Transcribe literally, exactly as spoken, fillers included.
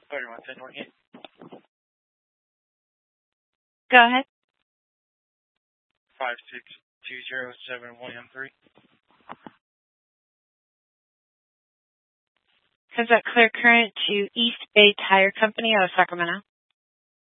thirty-one ten Northgate. Go ahead. five six two zero seven one three. Has that clear current to East Bay Tire Company out of Sacramento?